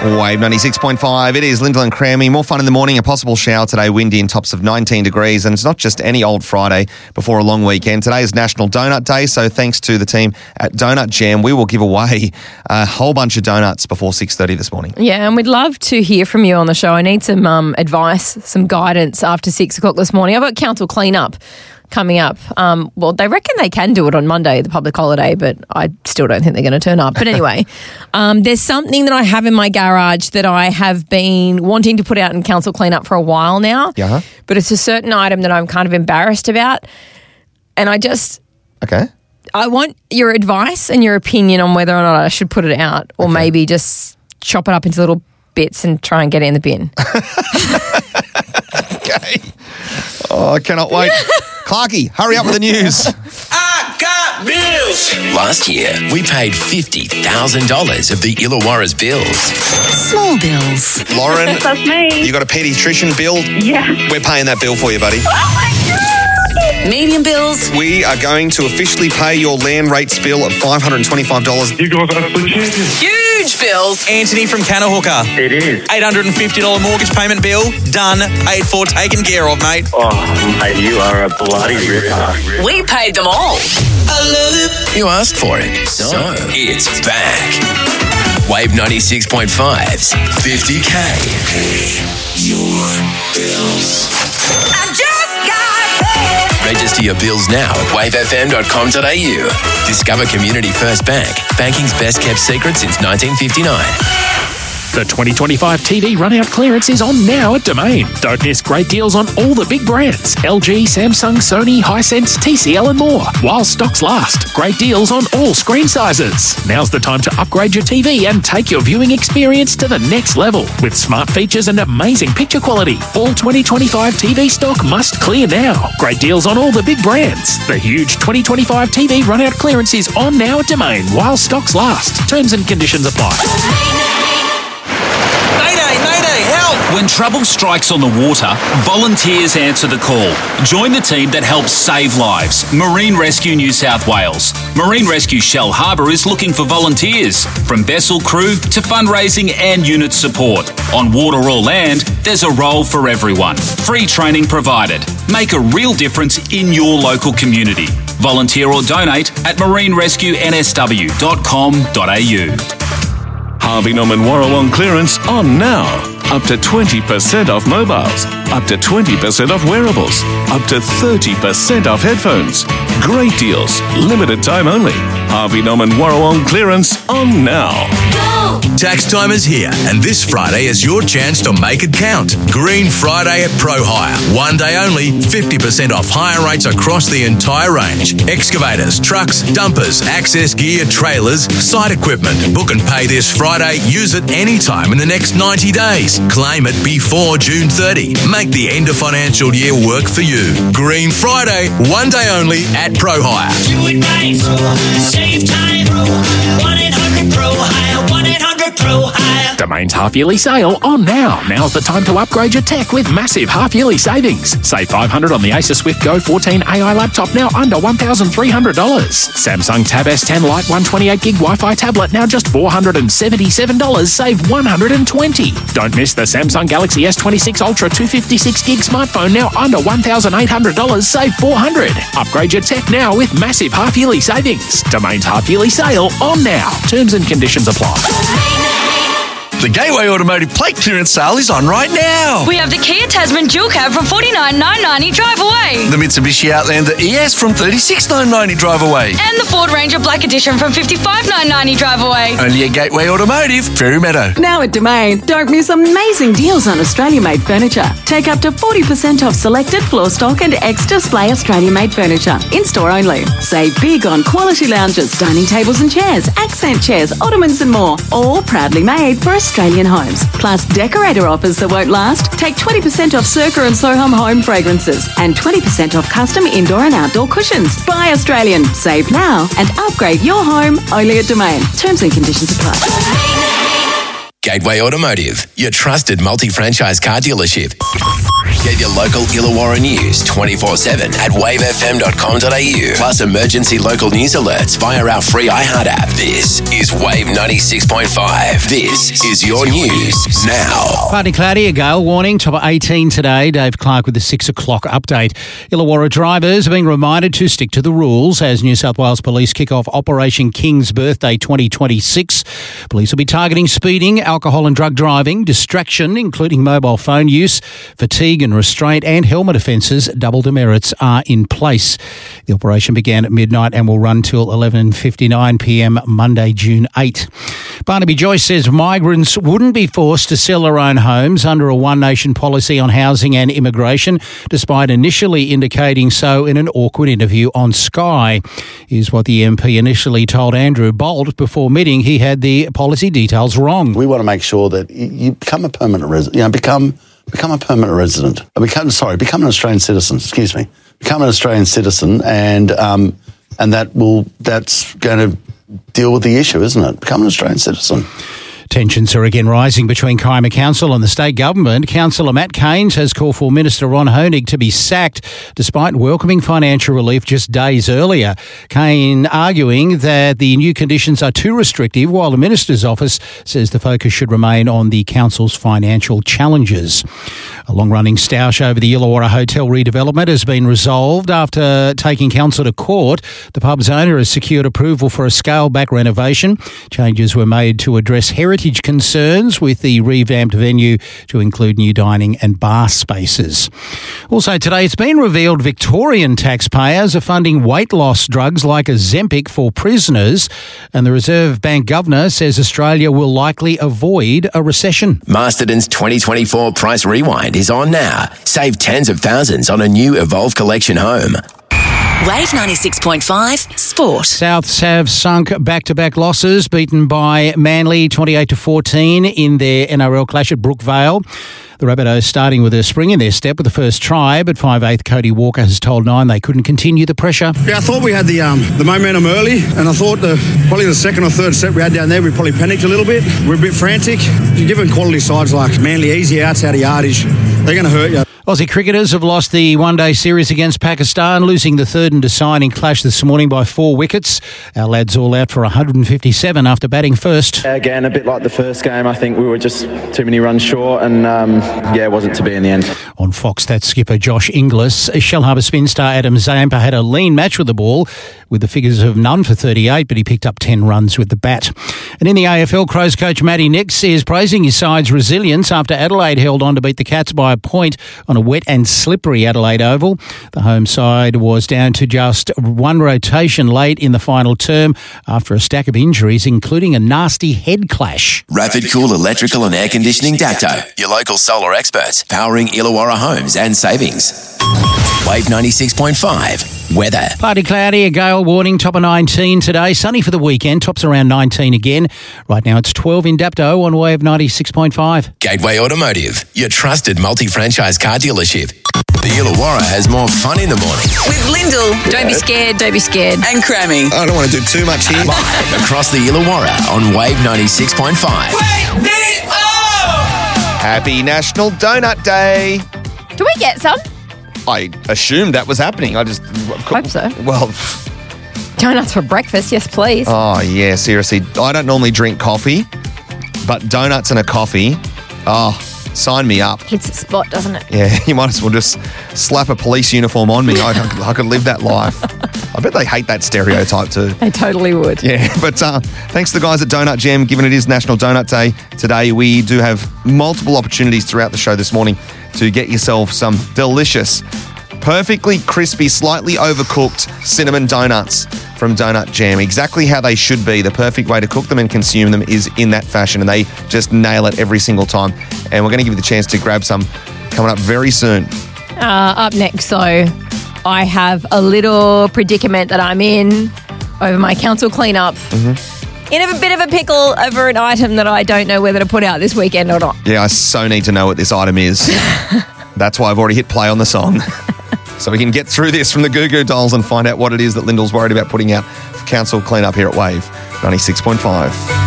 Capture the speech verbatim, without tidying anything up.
Wave ninety-six point five. It is Lyndall and Crammy. More fun in the morning. A possible shower today. Windy and tops of nineteen degrees. And it's not just any old Friday before a long weekend. Today is National Donut Day. So thanks to the team at Donut Jam, we will give away a whole bunch of donuts before six thirty this morning. Yeah, and we'd love to hear from you on the show. I need some um, advice, some guidance after six o'clock this morning. I've got council cleanup coming up. Um, well, they reckon they can do it on Monday, the public holiday, but I still don't think they're going to turn up. But anyway, um, there's something that I have in my garage that I have been wanting to put out in council cleanup for a while now. Yeah. But it's a certain item that I'm kind of embarrassed about. And I just... Okay. I want your advice and your opinion on whether or not I should put it out or okay. maybe just chop it up into little bits and try and get it in the bin. Okay. Oh, I cannot wait. Clarky, hurry up with the news. I got bills. Last year, we paid fifty thousand dollars of the Illawarra's bills. Small bills. Lauren, That's me. you got a paediatrician bill? Yeah. We're paying that bill for you, buddy. Oh my God. Medium bills. We are going to officially pay your land rates bill of five hundred twenty-five dollars. You guys are absolute champions. Huge bills. Anthony from Canahooker. It is. eight hundred fifty dollars mortgage payment bill. Done. Paid for. Taken care of, mate. Oh, mate, you are a bloody ripper. We paid them all. I love it. You asked for it, so it's back. Wave ninety-six point five's fifty K. Your bills. I just got paid. Register your bills now at wave f m dot com dot a u. Discover Community First Bank, banking's best kept secret since nineteen fifty-nine. The twenty twenty-five T V run-out clearance is on now at Domain. Don't miss great deals on all the big brands. L G, Samsung, Sony, Hisense, T C L and more. While stocks last. Great deals on all screen sizes. Now's the time to upgrade your T V and take your viewing experience to the next level. With smart features and amazing picture quality. All twenty twenty-five T V stock must clear now. Great deals on all the big brands. The huge twenty twenty-five T V run-out clearance is on now at Domain while stocks last. Terms and conditions apply. Mayday, mayday, help! When trouble strikes on the water, volunteers answer the call. Join the team that helps save lives. Marine Rescue New South Wales. Marine Rescue Shell Harbour is looking for volunteers, from vessel crew to fundraising and unit support. On water or land, there's a role for everyone. Free training provided. Make a real difference in your local community. Volunteer or donate at marine rescue n s w dot com dot a u. Harvey Norman Warrawong clearance on now. Up to twenty percent off mobiles, up to twenty percent off wearables, up to thirty percent off headphones. Great deals, limited time only. Harvey Norman Warrawong clearance on now. Tax time is here, and this Friday is your chance to make it count. Green Friday at Pro Hire. One day only, fifty percent off hire rates across the entire range. Excavators, trucks, dumpers, access gear, trailers, site equipment. Book and pay this Friday. Use it anytime in the next ninety days. Claim it before June thirtieth. Make the end of financial year work for you. Green Friday, one day only at Pro Hire. Do it right, save time. one eight hundred pro hire, one eight hundred pro hire. Domain's half-yearly sale on now. Now's the time to upgrade your tech with massive half-yearly savings. Save five hundred dollars on the Acer Swift Go fourteen A I laptop, now under one thousand three hundred dollars. Samsung Tab S ten Lite one twenty-eight gig Wi-Fi tablet, now just four hundred seventy-seven dollars. Save one hundred twenty dollars. Don't miss the Samsung Galaxy S twenty-six Ultra two fifty-six gig smartphone, now under one thousand eight hundred dollars. Save four hundred dollars. Upgrade your tech now with massive half-yearly savings. Domain's half-yearly sale on now. Terms and conditions apply. The Gateway Automotive plate clearance sale is on right now. We have the Kia Tasman Dual Cab from forty-nine thousand nine hundred ninety drive away. The Mitsubishi Outlander E S from thirty-six thousand nine hundred ninety drive away. And the Ford Ranger Black Edition from fifty-five thousand nine hundred ninety drive away. Only at Gateway Automotive, Fairy Meadow. Now at Domain, don't miss amazing deals on Australia-made furniture. Take up to forty percent off selected floor stock and ex-display Australia-made furniture. In-store only. Save big on quality lounges, dining tables and chairs, accent chairs, ottomans and more. All proudly made for Australian homes. Plus decorator offers that won't last. Take twenty percent off Circa and Soham home fragrances and twenty percent off custom indoor and outdoor cushions. Buy Australian. Save now and upgrade your home only at Domain. Terms and conditions apply. Gateway Automotive, your trusted multi-franchise car dealership. Get your local Illawarra news twenty-four seven at wave f m dot com dot a u. Plus emergency local news alerts via our free iHeart app. This is Wave ninety-six point five. This is your news now. Partly cloudy, a gale warning, top of eighteen today. Dave Clark with the six o'clock update. Illawarra drivers are being reminded to stick to the rules as New South Wales Police kick off Operation King's Birthday twenty twenty-six. Police will be targeting speeding, alcohol and drug driving, distraction, including mobile phone use, fatigue and restraint, and helmet offences. Double demerits are in place. The operation began at midnight and will run till eleven fifty-nine p m Monday, June eighth. Barnaby Joyce says migrants wouldn't be forced to sell their own homes under a One Nation policy on housing and immigration, despite initially indicating so in an awkward interview on Sky. Here's what the M P initially told Andrew Bolt before admitting he had the policy details wrong. We want to make sure that you become a permanent resident, you know, become become a permanent resident. Become sorry, become an Australian citizen. Excuse me, become an Australian citizen, and um, and that will that's going to deal with the issue, isn't it? Become an Australian citizen. Tensions are again rising between Kiama Council and the state government. Councillor Matt Keynes has called for Minister Ron Honig to be sacked despite welcoming financial relief just days earlier. Kane arguing that the new conditions are too restrictive, while the minister's office says the focus should remain on the council's financial challenges. A long-running stoush over the Illawarra Hotel redevelopment has been resolved after taking council to court. The pub's owner has secured approval for a scaled-back renovation. Changes were made to address heritage concerns with the revamped venue to include new dining and bar spaces. Also today, it's been revealed Victorian taxpayers are funding weight loss drugs like Ozempic for prisoners, and the Reserve Bank Governor says Australia will likely avoid a recession. Masterton's twenty twenty-four Price Rewind is on now. Save tens of thousands on a new Evolve Collection home. Wave ninety-six point five Sport. Souths have sunk back-to-back losses, beaten by Manly twenty-eight to fourteen in their N R L clash at Brookvale. The Rabbitohs starting with a spring in their step with the first try, but five eighth Cody Walker has told Nine they couldn't continue the pressure. Yeah, I thought we had the um, the momentum early, and I thought the probably the second or third set we had down there, we probably panicked a little bit. We're a bit frantic. You're giving quality sides like Manly easy outs out of yardage, they're going to hurt you. Aussie cricketers have lost the one-day series against Pakistan, losing the third and deciding clash this morning by four wickets. Our lads all out for one hundred fifty-seven after batting first. Again, a bit like the first game, I think we were just too many runs short, and um, yeah, it wasn't to be in the end. On Fox, that skipper Josh Inglis. Shellharbour spin star Adam Zampa had a lean match with the ball, with the figures of none for thirty-eight, but he picked up ten runs with the bat. And in the A F L, Crows coach Matty Nix is praising his side's resilience after Adelaide held on to beat the Cats by a point on a wet and slippery Adelaide Oval. The home side was down to just one rotation late in the final term after a stack of injuries, including a nasty head clash. Rapid Cool Electrical and Air Conditioning Dacto, your local solar experts, powering Illawarra homes and savings. Wave ninety-six point five. Weather. Partly cloudy, a gale warning, top of nineteen today. Sunny for the weekend, tops around nineteen again. Right now it's twelve in Dapto on Wave ninety-six point five. Gateway Automotive, your trusted multi-franchise car dealership. The Illawarra has more fun in the morning. With Lyndall. Don't be scared, don't be scared. And Crammy. I don't want to do too much here. Live across the Illawarra on Wave ninety-six point five. Wake me up! Happy National Donut Day. Do we get some? I assumed that was happening. I just hope so. Well, donuts for breakfast, yes, please. Oh yeah, seriously. I don't normally drink coffee, but donuts and a coffee. Oh, sign me up. Hits the spot, doesn't it? Yeah, you might as well just slap a police uniform on me. I, I could live that life. I bet they hate that stereotype too. They totally would. Yeah, but uh, thanks to the guys at Donut Jam, given it is National Donut Day today, we do have multiple opportunities throughout the show this morning to get yourself some delicious, perfectly crispy, slightly overcooked cinnamon donuts from Donut Jam. Exactly how they should be. The perfect way to cook them and consume them is in that fashion, and they just nail it every single time. And we're going to give you the chance to grab some coming up very soon. Uh, up next, so I have a little predicament that I'm in over my council cleanup. Mm-hmm. In a bit of a pickle over an item that I don't know whether to put out this weekend or not. Yeah, I so need to know what this item is. That's why I've already hit play on the song. So we can get through this from the Goo Goo Dolls and find out what it is that Lyndall's worried about putting out for council cleanup here at Wave ninety-six point five.